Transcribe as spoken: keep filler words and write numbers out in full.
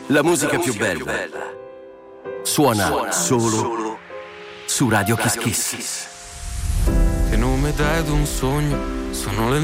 La musica più bella suona solo su Radio Kiss Kiss. Che nome dai ad un sogno? Sono le